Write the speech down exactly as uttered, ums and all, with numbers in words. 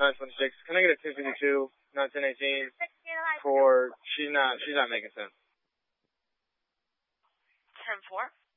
nine twenty-six. Can I get a two fifty-two, nine ten eighteen for, she's not, she's not making sense. ten four.